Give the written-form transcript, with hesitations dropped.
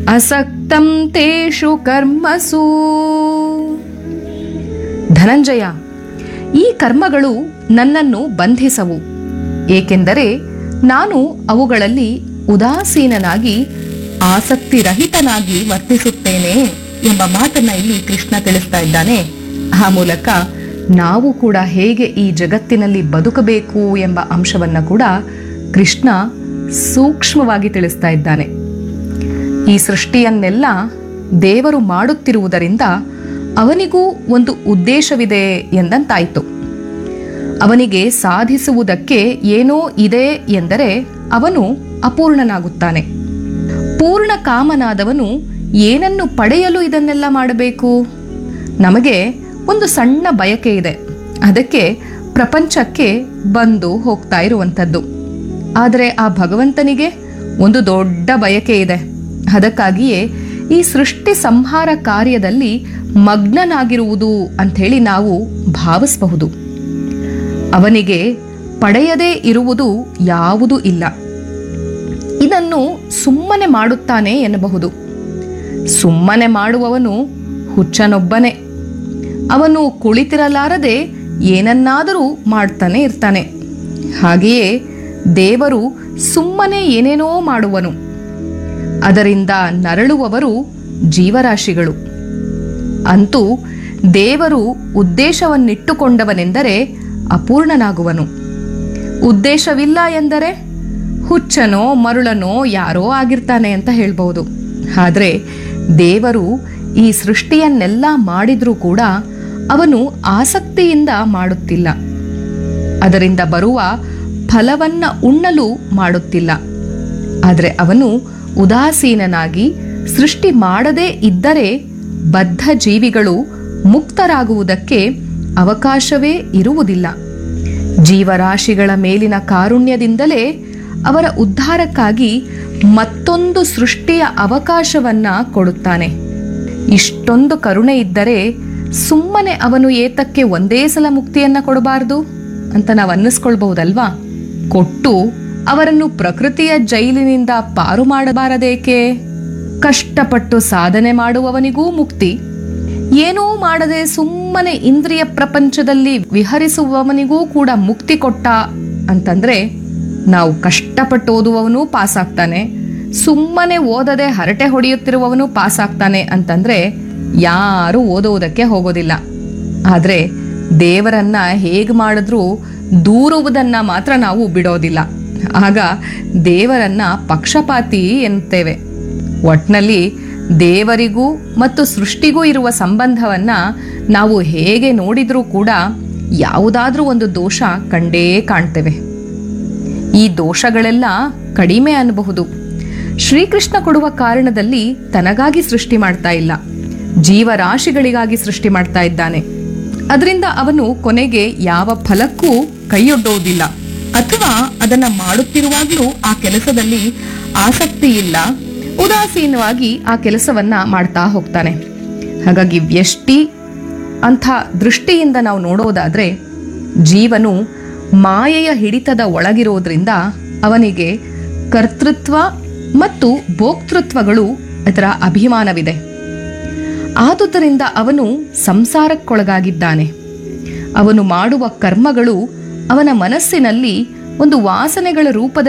ಅಸಕ್ತಂ ತೇಷು ಕರ್ಮಸು. ಧನಂಜಯ, ಈ ಕರ್ಮಗಳು ನನ್ನನ್ನು ಬಂಧಿಸವು, ಏಕೆಂದರೆ ನಾನು ಅವುಗಳಲ್ಲಿ ಉದಾಸೀನನಾಗಿ ಆಸಕ್ತಿರಹಿತನಾಗಿ ವರ್ತಿಸುತ್ತೇನೆ ಎಂಬ ಮಾತನ್ನ ಇಲ್ಲಿ ಕೃಷ್ಣ ತಿಳಿಸ್ತಾ ಇದ್ದಾನೆ. ಆ ಮೂಲಕ ನಾವು ಕೂಡ ಹೇಗೆ ಈ ಜಗತ್ತಿನಲ್ಲಿ ಬದುಕಬೇಕು ಎಂಬ ಅಂಶವನ್ನ ಕೂಡ ಕೃಷ್ಣ ಸೂಕ್ಷ್ಮವಾಗಿ ತಿಳಿಸ್ತಾ ಇದ್ದಾನೆ. ಈ ಸೃಷ್ಟಿಯನ್ನೆಲ್ಲ ದೇವರು ಮಾಡುತ್ತಿರುವುದರಿಂದ ಅವನಿಗೂ ಒಂದು ಉದ್ದೇಶವಿದೆ ಎಂದಂತಾಯಿತು. ಅವನಿಗೆ ಸಾಧಿಸುವುದಕ್ಕೆ ಏನೋ ಇದೆ ಎಂದರೆ ಅವನು ಅಪೂರ್ಣನಾಗುತ್ತಾನೆ. ಪೂರ್ಣ ಕಾಮನಾದವನು ಏನನ್ನು ಪಡೆಯಲು ಇದನ್ನೆಲ್ಲ ಮಾಡಬೇಕು? ನಮಗೆ ಒಂದು ಸಣ್ಣ ಬಯಕೆ ಇದೆ, ಅದಕ್ಕೆ ಪ್ರಪಂಚಕ್ಕೆ ಬಂದು ಹೋಗ್ತಾ ಇರುವಂಥದ್ದು. ಆದರೆ ಆ ಭಗವಂತನಿಗೆ ಒಂದು ದೊಡ್ಡ ಬಯಕೆ ಇದೆ. ಅದಕ್ಕಾಗಿಯೇ ಈ ಸೃಷ್ಟಿ ಸಂಹಾರ ಕಾರ್ಯದಲ್ಲಿ ಮಗ್ನನಾಗಿರುವುದು ಅಂಥೇಳಿ ನಾವು ಭಾವಿಸಬಹುದು. ಅವನಿಗೆ ಪಡೆಯದೇ ಇರುವುದು ಯಾವುದೂ ಇಲ್ಲ. ಇದನ್ನು ಸುಮ್ಮನೆ ಮಾಡುತ್ತಾನೆ ಎನ್ನಬಹುದು. ಸುಮ್ಮನೆ ಮಾಡುವವನು ಹುಚ್ಚನೊಬ್ಬನೇ. ಅವನು ಕುಳಿತಿರಲಾರದೆ ಏನನ್ನಾದರೂ ಮಾಡ್ತಾನೆ ಇರ್ತಾನೆ. ಹಾಗೆಯೇ ದೇವರು ಸುಮ್ಮನೆ ಏನೇನೋ ಮಾಡುವನು. ಅದರಿಂದ ನರಳುವವರು ಜೀವರಾಶಿಗಳು. ಅಂತೂ ದೇವರು ಉದ್ದೇಶವನ್ನಿಟ್ಟುಕೊಂಡವನೆಂದರೆ ಅಪೂರ್ಣನಾಗುವನು. ಉದ್ದೇಶವಿಲ್ಲ ಎಂದರೆ ಹುಚ್ಚನೋ ಮರುಳನೋ ಯಾರೋ ಆಗಿರ್ತಾನೆ ಅಂತ ಹೇಳ್ಬಹುದು. ಆದರೆ ದೇವರು ಈ ಸೃಷ್ಟಿಯನ್ನೆಲ್ಲ ಮಾಡಿದ್ರೂ ಕೂಡ ಅವನು ಆಸಕ್ತಿಯಿಂದ ಮಾಡುತ್ತಿಲ್ಲ. ಅದರಿಂದ ಬರುವ ಫಲವನ್ನ ಉಣ್ಣಲು ಮಾಡುತ್ತಿಲ್ಲ. ಆದರೆ ಅವನು ಉದಾಸೀನನಾಗಿ ಸೃಷ್ಟಿ ಮಾಡದೇ ಇದ್ದರೆ ಬದ್ಧ ಜೀವಿಗಳು ಮುಕ್ತರಾಗುವುದಕ್ಕೆ ಅವಕಾಶವೇ ಇರುವುದಿಲ್ಲ. ಜೀವರಾಶಿಗಳ ಮೇಲಿನ ಕಾರುಣ್ಯದಿಂದಲೇ ಅವರ ಉದ್ಧಾರಕ್ಕಾಗಿ ಮತ್ತೊಂದು ಸೃಷ್ಟಿಯ ಅವಕಾಶವನ್ನ ಕೊಡುತ್ತಾನೆ. ಇಷ್ಟೊಂದು ಕರುಣೆ ಇದ್ದರೆ ಸುಮ್ಮನೆ ಅವನು ಏತಕ್ಕೆ ಒಂದೇ ಸಲ ಮುಕ್ತಿಯನ್ನ ಕೊಡಬಾರದು ಅಂತ ನಾವು ಅನ್ನಿಸ್ಕೊಳ್ಬಹುದಲ್ವಾ? ಕೊಟ್ಟು ಅವರನ್ನು ಪ್ರಕೃತಿಯ ಜೈಲಿನಿಂದ ಪಾರು ಮಾಡಬಾರದೇಕೆ? ಕಷ್ಟಪಟ್ಟು ಸಾಧನೆ ಮಾಡುವವನಿಗೂ ಮುಕ್ತಿ, ಏನೂ ಮಾಡದೆ ಸುಮ್ಮನೆ ಇಂದ್ರಿಯ ಪ್ರಪಂಚದಲ್ಲಿ ವಿಹರಿಸುವವನಿಗೂ ಕೂಡ ಮುಕ್ತಿ ಕೊಟ್ಟ ಅಂತಂದ್ರೆ, ನಾವು ಕಷ್ಟಪಟ್ಟು ಓದುವವನು ಪಾಸಾಗ್ತಾನೆ, ಸುಮ್ಮನೆ ಓದದೆ ಹರಟೆ ಹೊಡೆಯುತ್ತಿರುವವನು ಪಾಸಾಗ್ತಾನೆ ಅಂತಂದ್ರೆ ಯಾರೂ ಓದುವುದಕ್ಕೆ ಹೋಗೋದಿಲ್ಲ. ಆದರೆ ದೇವರನ್ನ ಹೇಗೆ ಮಾಡಿದ್ರೂ ದೂರುವುದನ್ನ ಮಾತ್ರ ನಾವು ಬಿಡೋದಿಲ್ಲ. ಆಗ ದೇವರನ್ನ ಪಕ್ಷಪಾತಿ ಎನ್ನುತ್ತೇವೆ. ಒಟ್ನಲ್ಲಿ ದೇವರಿಗೂ ಮತ್ತು ಸೃಷ್ಟಿಗೂ ಇರುವ ಸಂಬಂಧವನ್ನ ನಾವು ಹೇಗೆ ನೋಡಿದ್ರೂ ಕೂಡ ಯಾವುದಾದ್ರೂ ಒಂದು ದೋಷ ಕಂಡೇ ಕಾಣ್ತೇವೆ. ಈ ದೋಷಗಳೆಲ್ಲ ಕಡಿಮೆ ಅನ್ನಬಹುದು. ಶ್ರೀಕೃಷ್ಣ ಕೊಡುವ ಕಾರಣದಲ್ಲಿ ತನಗಾಗಿ ಸೃಷ್ಟಿ ಮಾಡ್ತಾ ಇಲ್ಲ, ಜೀವರಾಶಿಗಳಿಗಾಗಿ ಸೃಷ್ಟಿ ಮಾಡ್ತಾ ಇದ್ದಾನೆ. ಅದರಿಂದ ಅವನು ಕೊನೆಗೆ ಯಾವ ಫಲಕ್ಕೂ ಕೈಯೊಡ್ಡುವುದಿಲ್ಲ, ಅಥವಾ ಅದನ್ನ ಮಾಡುತ್ತಿರುವಾಗಲೂ ಆ ಕೆಲಸದಲ್ಲಿ ಆಸಕ್ತಿ ಇಲ್ಲ, ಉದಾಸೀನವಾಗಿ ಆ ಕೆಲಸವನ್ನ ಮಾಡ್ತಾ ಹೋಗ್ತಾನೆ. ಹಾಗಾಗಿ ವ್ಯಷ್ಟಿ ಅಂಥ ದೃಷ್ಟಿಯಿಂದ ನಾವು ನೋಡೋದಾದ್ರೆ ಜೀವನು ಮಾಯೆಯ ಹಿಡಿತದ ಒಳಗಿರೋದ್ರಿಂದ ಅವನಿಗೆ ಕರ್ತೃತ್ವ ಮತ್ತು ಭೋಕ್ತೃತ್ವಗಳು ಅದರ ಅಭಿಮಾನವಿದೆ. ಆದುದರಿಂದ ಅವನು ಸಂಸಾರಕ್ಕೊಳಗಾಗಿದ್ದಾನೆ. ಅವನು ಮಾಡುವ ಕರ್ಮಗಳು ಅವನ ಮನಸ್ಸಿನಲ್ಲಿ ಒಂದು ವಾಸನೆಗಳ ರೂಪದಲ್ಲಿ